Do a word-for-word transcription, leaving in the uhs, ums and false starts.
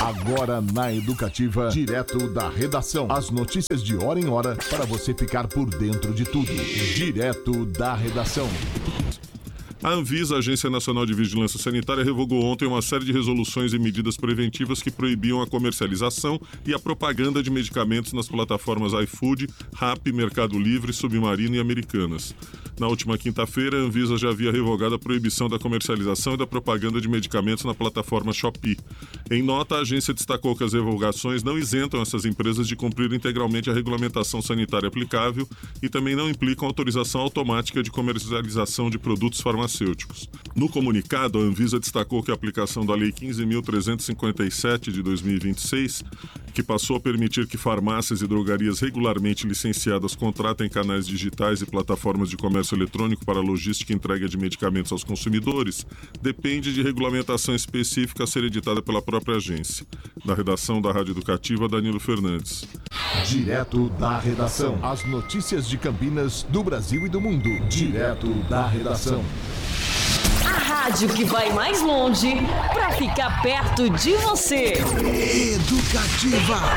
Agora na Educativa, direto da redação. As notícias de hora em hora para você ficar por dentro de tudo. Direto da redação. A Anvisa, a Agência Nacional de Vigilância Sanitária, revogou ontem uma série de resoluções e medidas preventivas que proibiam a comercialização e a propaganda de medicamentos nas plataformas iFood, Rappi, Mercado Livre, Submarino e Americanas. Na última quinta-feira, a Anvisa já havia revogado a proibição da comercialização e da propaganda de medicamentos na plataforma Shopee. Em nota, a agência destacou que as revogações não isentam essas empresas de cumprir integralmente a regulamentação sanitária aplicável e também não implicam autorização automática de comercialização de produtos farmacêuticos. No comunicado, a Anvisa destacou que a aplicação da Lei quinze mil trezentos e cinquenta e sete de dois mil e vinte e seis, que passou a permitir que farmácias e drogarias regularmente licenciadas contratem canais digitais e plataformas de comércio eletrônico para logística e entrega de medicamentos aos consumidores, depende de regulamentação específica a ser editada pela própria agência. Da redação da Rádio Educativa, Danilo Fernandes. Direto da redação. As notícias de Campinas, do Brasil e do mundo. Direto da redação. A rádio que vai mais longe para ficar perto de você. Educativa.